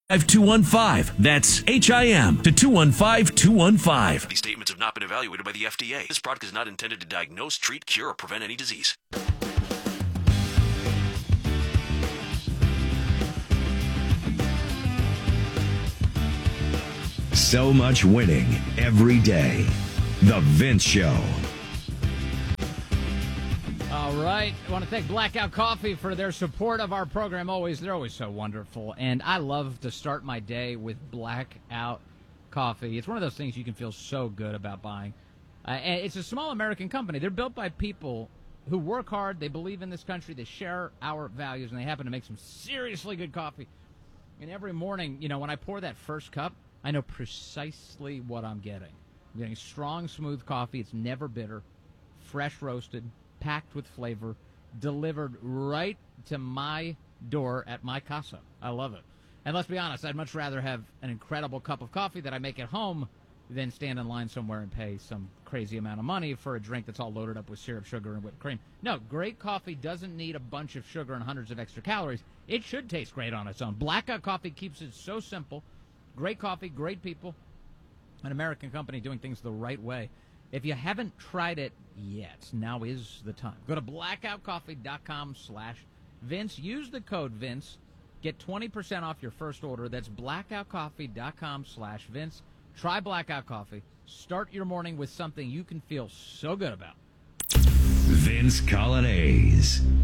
215. That's HIM to 215-215. These statements have not been evaluated by the FDA. This product is not intended to diagnose, treat, cure, or prevent any disease. So much winning every day. The Vince Show. All right. I want to thank Blackout Coffee for their support of our program. They're always so wonderful. And I love to start my day with Blackout Coffee. It's one of those things you can feel so good about buying. And it's a small American company. They're built by people who work hard. They believe in this country. They share our values, and they happen to make some seriously good coffee. And every morning, when I pour that first cup, I know precisely what I'm getting. I'm getting strong, smooth coffee. It's never bitter, fresh roasted, packed with flavor, delivered right to my door at my casa. I love it. And let's be honest, I'd much rather have an incredible cup of coffee that I make at home than stand in line somewhere and pay some crazy amount of money for a drink that's all loaded up with syrup, sugar, and whipped cream. No, great coffee doesn't need a bunch of sugar and hundreds of extra calories. It should taste great on its own. Blackout Coffee keeps it so simple. Great coffee, great people, an American company doing things the right way. If you haven't tried it yet, now is the time. Go to blackoutcoffee.com/Vince. Use the code Vince. Get 20% off your first order. That's blackoutcoffee.com/Vince. Try Blackout Coffee. Start your morning with something you can feel so good about. Vince Coglianese.